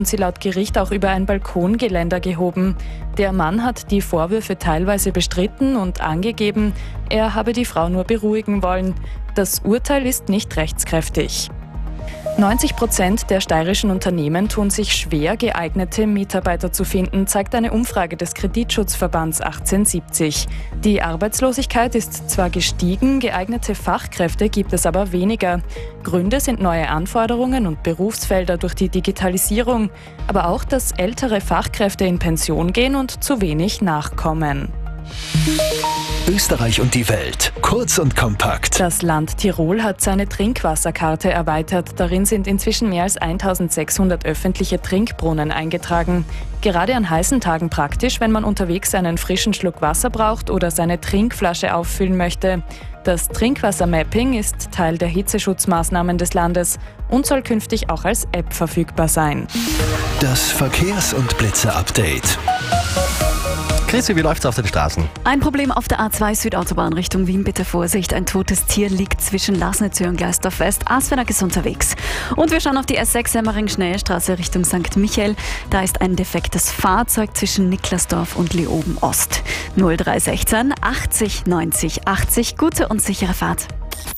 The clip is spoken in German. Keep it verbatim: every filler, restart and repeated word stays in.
sie laut Gericht auch über ein Balkongeländer gehoben. Der Mann hat die Vorwürfe teilweise bestritten und angegeben, er habe die Frau nur beruhigen wollen. Das Urteil ist nicht rechtskräftig. neunzig Prozent der steirischen Unternehmen tun sich schwer, geeignete Mitarbeiter zu finden, zeigt eine Umfrage des Kreditschutzverbands achtzehnhundertsiebzig. Die Arbeitslosigkeit ist zwar gestiegen, geeignete Fachkräfte gibt es aber weniger. Gründe sind neue Anforderungen und Berufsfelder durch die Digitalisierung, aber auch, dass ältere Fachkräfte in Pension gehen und zu wenig nachkommen. Österreich und die Welt. Kurz und kompakt. Das Land Tirol hat seine Trinkwasserkarte erweitert. Darin sind inzwischen mehr als eintausendsechshundert öffentliche Trinkbrunnen eingetragen. Gerade an heißen Tagen praktisch, wenn man unterwegs einen frischen Schluck Wasser braucht oder seine Trinkflasche auffüllen möchte. Das Trinkwassermapping ist Teil der Hitzeschutzmaßnahmen des Landes und soll künftig auch als App verfügbar sein. Das Verkehrs- und Blitzer-Update. Chrissy, wie läuft's auf den Straßen? Ein Problem auf der A zwei Südautobahn Richtung Wien, bitte Vorsicht. Ein totes Tier liegt zwischen Lasnitzhöhe und Gleisdorf West. Asvenak ist unterwegs. Und wir schauen auf die S sechs Semmering-Schnellstraße Richtung Sankt Michael. Da ist ein defektes Fahrzeug zwischen Niklasdorf und Leoben Ost. null drei sechzehn achtzig neunzig achtzig. Gute und sichere Fahrt.